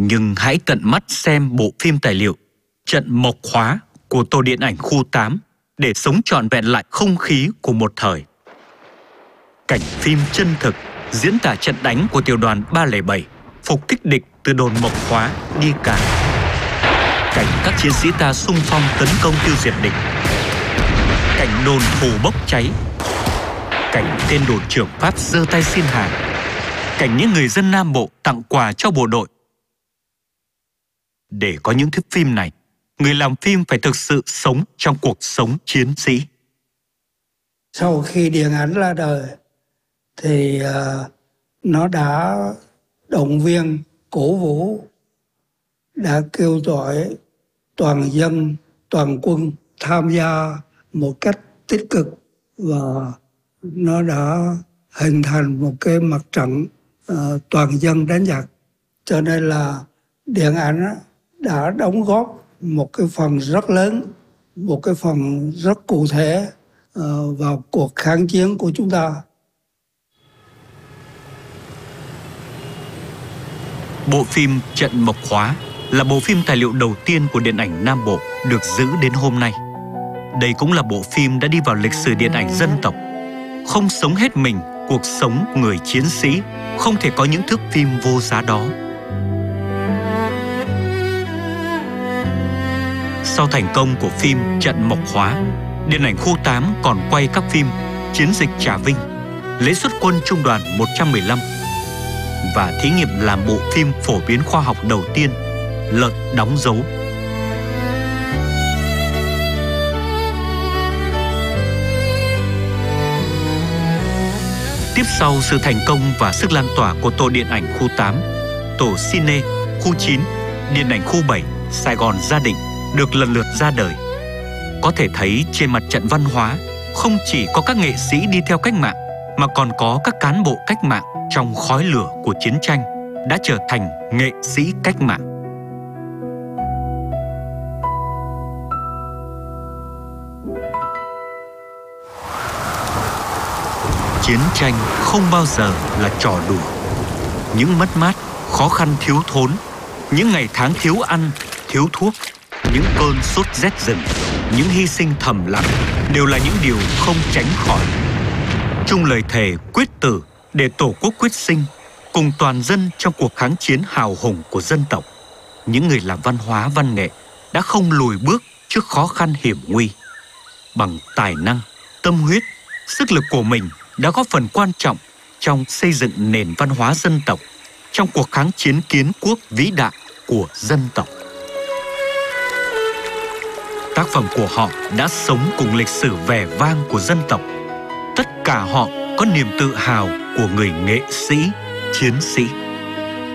Nhưng hãy tận mắt xem bộ phim tài liệu Trận Mộc Khóa của Tổ điện ảnh Khu 8 để sống trọn vẹn lại không khí của một thời. Cảnh phim chân thực diễn tả trận đánh của tiểu đoàn 307 phục kích địch từ đồn Mộc Khóa đi Càn. Cảnh các chiến sĩ ta xung phong tấn công tiêu diệt địch. Cảnh đồn Phù bốc cháy. Cảnh tên đồn trưởng Pháp giơ tay xin hàng. Cảnh những người dân Nam Bộ tặng quà cho bộ đội. Để có những thước phim này, người làm phim phải thực sự sống trong cuộc sống chiến sĩ. Sau khi điện ảnh ra đời thì nó đã động viên, cổ vũ, đã kêu gọi toàn dân, toàn quân tham gia một cách tích cực, và nó đã hình thành một cái mặt trận toàn dân đánh giặc. Cho nên là điện ảnh đã đóng góp một cái phần rất lớn, một cái phần rất cụ thể vào cuộc kháng chiến của chúng ta. Bộ phim Trận Mộc Khóa là bộ phim tài liệu đầu tiên của điện ảnh Nam Bộ được giữ đến hôm nay. Đây cũng là bộ phim đã đi vào lịch sử điện ảnh dân tộc. Không sống hết mình cuộc sống người chiến sĩ, không thể có những thước phim vô giá đó. Sau thành công của phim Trận Mộc Khóa, điện ảnh Khu 8 còn quay các phim Chiến dịch Trà Vinh, Lễ xuất quân Trung đoàn 115 và thí nghiệm làm bộ phim phổ biến khoa học đầu tiên Lợn đóng dấu. Tiếp sau sự thành công và sức lan tỏa của Tổ điện ảnh Khu 8, Tổ Cine Khu 9, Điện ảnh Khu 7, Sài Gòn Gia Định được lần lượt ra đời. Có thể thấy trên mặt trận văn hóa không chỉ có các nghệ sĩ đi theo cách mạng, mà còn có các cán bộ cách mạng trong khói lửa của chiến tranh đã trở thành nghệ sĩ cách mạng. Chiến tranh không bao giờ là trò đùa. Những mất mát, khó khăn thiếu thốn, những ngày tháng thiếu ăn, thiếu thuốc, những cơn sốt rét rừng, những hy sinh thầm lặng đều là những điều không tránh khỏi. Chung lời thề quyết tử để Tổ quốc quyết sinh, cùng toàn dân trong cuộc kháng chiến hào hùng của dân tộc, những người làm văn hóa văn nghệ đã không lùi bước trước khó khăn hiểm nguy. Bằng tài năng, tâm huyết, sức lực của mình đã góp phần quan trọng trong xây dựng nền văn hóa dân tộc, trong cuộc kháng chiến kiến quốc vĩ đại của dân tộc. Tác phẩm của họ đã sống cùng lịch sử vẻ vang của dân tộc. Tất cả họ có niềm tự hào của người nghệ sĩ, chiến sĩ.